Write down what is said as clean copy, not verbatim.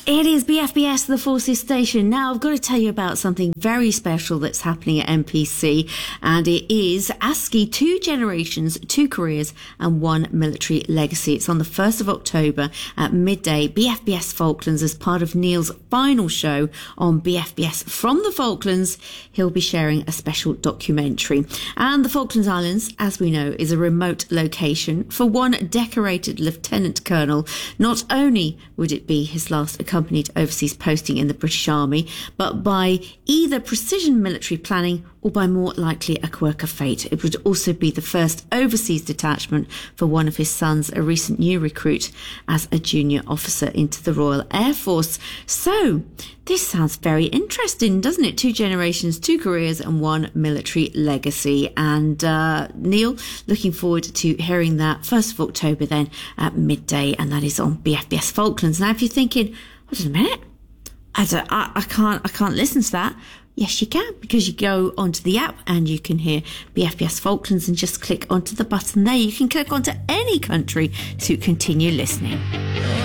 It is BFBS, the Forces Station. Now, I've got to tell you about something very special that's happening at MPC, and it is ASCII, 2 generations, 2 careers, and 1 military legacy. It's on the 1st of October at midday, BFBS Falklands, as part of Neil's final show on BFBS from the Falklands. He'll be sharing a special documentary. And the Falklands Islands, as we know, is a remote location. For one decorated Lieutenant Colonel, not only would it be his last accompanied overseas posting in the British Army, but by either precision military planning or by more likely a quirk of fate, it would also be the first overseas detachment for one of his sons, a recent new recruit as a junior officer into the Royal Air Force. So this sounds very interesting, doesn't it? 2 generations, 2 careers, and 1 military legacy. And Neil, looking forward to hearing that 1st of October then at midday, and that is on BFBS Falklands. Now, if you're thinking, wait a minute, I can't listen to that. Yes, you can, because you go onto the app and you can hear BFBS Falklands and just click onto the button there. You can click onto any country to continue listening.